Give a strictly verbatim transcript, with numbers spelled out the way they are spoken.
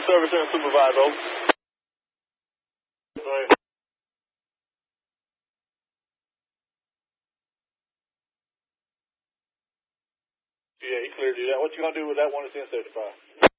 the service center supervisor. Sorry. Yeah, he cleared you that. What you gonna do with that one that's in seventy-five?